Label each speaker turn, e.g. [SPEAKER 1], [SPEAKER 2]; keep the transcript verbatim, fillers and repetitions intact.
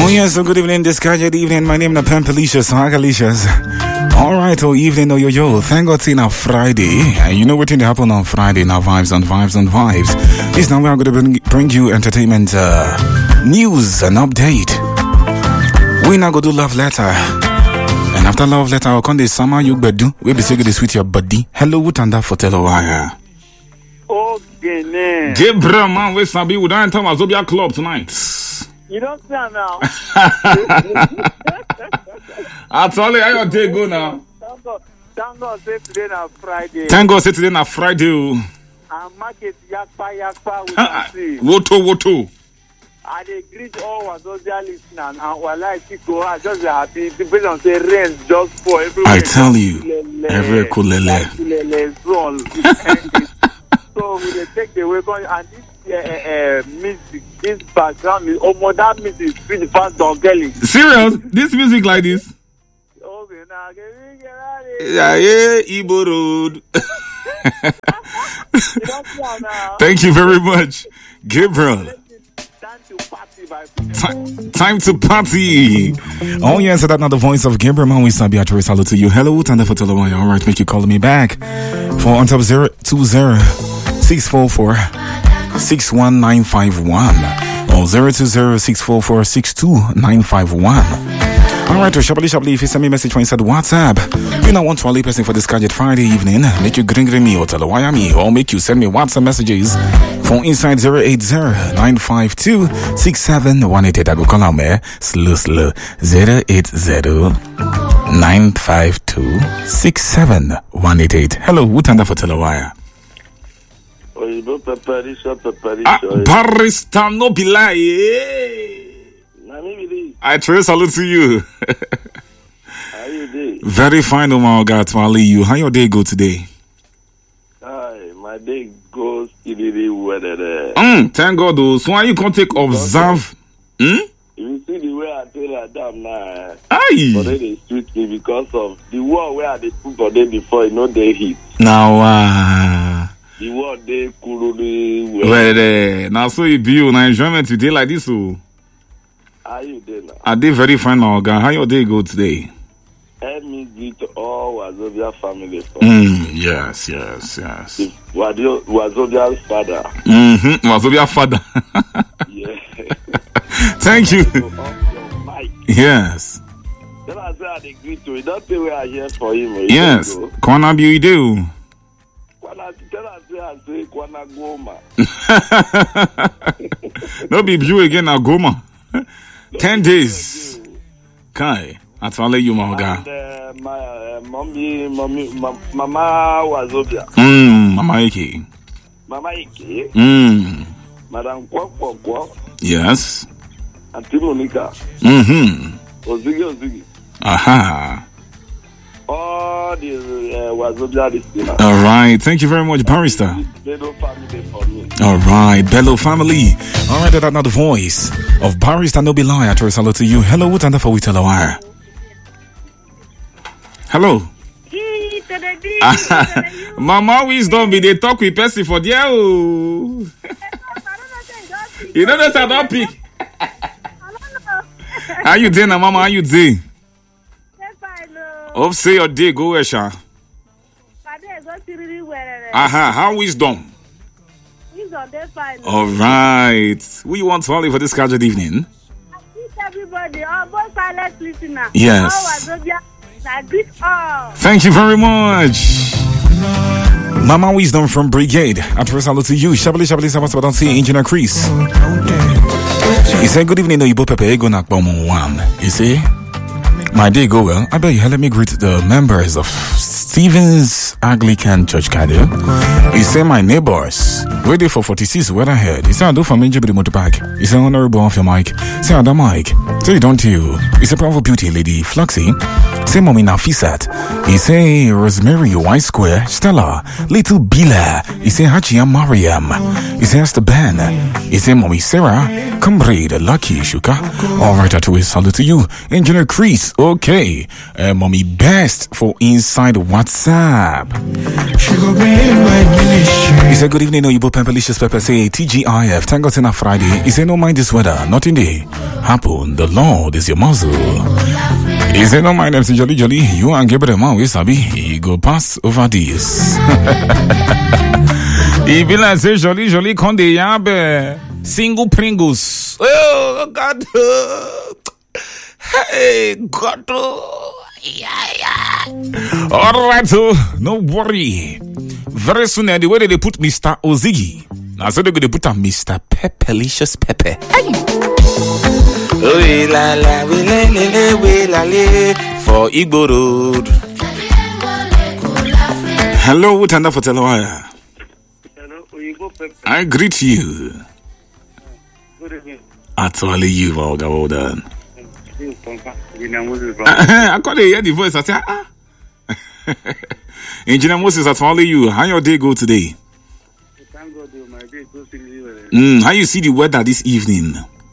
[SPEAKER 1] Oh yes, so good evening, this guy, good evening. My name is Pampalicious, Hagalicious. Alright, oh evening, oh yo yo. Thank God it's now Friday. And you know what thing that happen on Friday, now vibes on vibes on vibes. This now we are going to bring, bring you entertainment uh, news and update. We now go do love letter. And after love letter, I'll come the summer you bedu. We'll be saying this with your buddy. Hello, what and that for Telawaya.
[SPEAKER 2] Okay, man.
[SPEAKER 1] Gabriel, man, we sabi we don't enter Wazobia Club tonight.
[SPEAKER 2] You don't say now.
[SPEAKER 1] I told you how your day go now.
[SPEAKER 2] Thank God, thank God say today na Friday.
[SPEAKER 1] Thank God say today na Friday.
[SPEAKER 2] And market yakpa yakpa we can see.
[SPEAKER 1] Woto woto.
[SPEAKER 2] I dey greet all Wazobia listeners and while I keep go, I just happy. People don't say rain just for everywhere.
[SPEAKER 1] I tell you, every kulele.
[SPEAKER 2] So we dey take the way going and this uh, uh, music, this background is oh modern music is pretty fast on Kelly.
[SPEAKER 1] Serious? This music like this?
[SPEAKER 2] Okay, now get me get out of
[SPEAKER 1] here. Yeah, yeah, Ibo Road. Thank you very much, Gabriel.
[SPEAKER 2] Time to party, by
[SPEAKER 1] Time, time to party. Oh yes, so that's not the voice of Gabriel. Man, we sabi actually salute to you. Hello, Tanda for Telawaya. All right, make you call me back for on top zero two zero six four four six one nine five one or zero two zero six four four six two nine five one. All right, to shably shably, if you send me a message for inside WhatsApp, you know want to only person for this gadget Friday evening, make you gring me or Telawaya me, or make you send me WhatsApp messages for inside zero eight zero nine five two six seven one eight eight. I go call out me slow slow zero eight zero nine five two six seven one eight eight. Hello, Wutanda for Telawaya.
[SPEAKER 3] Oyibo Paparisha Paparisha.
[SPEAKER 1] Ah, barista no be lie. I trace salute to you.
[SPEAKER 3] How you doing?
[SPEAKER 1] Very fine, Omar God, to Ali you. How your day go today?
[SPEAKER 3] Hi, my day goes really well.
[SPEAKER 1] Mm, thank God though. So why you can't take observe? Hmm?
[SPEAKER 3] You see the way I tell Adam now.
[SPEAKER 1] Aye.
[SPEAKER 3] But they treat me because of the war where they put for them before, you know they hit.
[SPEAKER 1] Now, uh...
[SPEAKER 3] the war they could
[SPEAKER 1] well, uh, now so you be on enjoyment today like this, so.
[SPEAKER 3] How you doing now?
[SPEAKER 1] I did very fine, my God. How your day go today?
[SPEAKER 3] Let me greet all Wazobia family.
[SPEAKER 1] Mm, yes, yes, yes.
[SPEAKER 3] Wazobia's father.
[SPEAKER 1] Mm-hmm. Wazobia father.
[SPEAKER 3] Yeah.
[SPEAKER 1] Thank you. Yes.
[SPEAKER 3] Then I say I greet you. Don't say where I hear for him.
[SPEAKER 1] Yes. Kwana bi do.
[SPEAKER 3] Kwana tell I say I say Kwana Goma.
[SPEAKER 1] No be you again na Goma. Ten days. Kai. That's all you, my guy.
[SPEAKER 3] And uh, my uh, mommy, mommy, ma- Mama Wazobia.
[SPEAKER 1] Mm, Mama Ike.
[SPEAKER 3] Mama Ike.
[SPEAKER 1] Mm.
[SPEAKER 3] Madam Kwok Kwok Kwok.
[SPEAKER 1] Yes.
[SPEAKER 3] Auntie Monica.
[SPEAKER 1] Mm-hmm.
[SPEAKER 3] Ozigi Ozigi.
[SPEAKER 1] Aha.
[SPEAKER 3] All the uh, Wazobia listeners.
[SPEAKER 1] All right. Thank you very much, Barrister.
[SPEAKER 3] Bello family for me.
[SPEAKER 1] All right. Bello family. All right. That's not the voice of Barrister No Be Lie. I try to to you. Hello. What and for we tell a hello. Mama Wisdom be they talk with Percy for there. Oh. You don't know how to pick. How you doing, Mama? How you doing? Hope say your day go well, Sha. Aha, how wisdom?
[SPEAKER 4] Wisdom, they fine.
[SPEAKER 1] All right. Who you want to only for this scheduled evening?
[SPEAKER 4] I greet everybody, all both silent listeners.
[SPEAKER 1] Yes.
[SPEAKER 4] I greet all.
[SPEAKER 1] Thank you very much. Mama Wisdom from Brigade. At first, hello to you. Shabali Shabali Sabas, but see Engineer Chris. He said, good evening, no, you both Pepe go knock bomb one. You see? My day go well. I bet you let me greet the members of Stevens Anglican Church Cardio. He said, my neighbors, ready for forty-six weather ahead. He said, I do for me, Jibby motorbike. He said, honorable off your mic. Say, I don't mic. Say, don't you? He said, powerful beauty lady, Fluxy. Say, mommy, Nafisat. He say, Rosemary, White Square, Stella, Little Bila. He say, Hachia Mariam. He say, Esther Ben. He say, mommy, Sarah, Comrade, Lucky, Shuka. All right, I to salute to you. Engineer Chris, okay. Uh, mommy, best for inside WhatsApp. WhatsApp.
[SPEAKER 5] She go believe my ministry.
[SPEAKER 1] He said, good evening, Oyibo Pepelicious Pepper. Say, T G I F. Thank God it's not Friday. He said, no mind this weather. Nothing day happen. The Lord is your muzzle. He said, no mind M C Jolly Jolly. You and Gabriel Man, we sabi. He go pass over this. He be like, say, Jolly Jolly, conde yabe. Single Pringles. Oh, God. Hey, God. Yeah, yeah. All right, so no worry. Very soon, the way they put Mister Ozigi, now so they're going to put a Mister Pepelicious Pepe. We la la, we la la, we la la, for Igbo Road. Hello, Utanda for Telawaya.
[SPEAKER 2] Hello, Oyibo Pepe.
[SPEAKER 1] I greet you.
[SPEAKER 2] Good evening.
[SPEAKER 1] Actually, you are well done.
[SPEAKER 2] Engineer Moses.
[SPEAKER 1] I can't hear the voice. I say, ah. Engineer Moses, that's only you. How your day go today?
[SPEAKER 2] Thank God, my day goes really well.
[SPEAKER 1] Mm, how you see the weather this evening?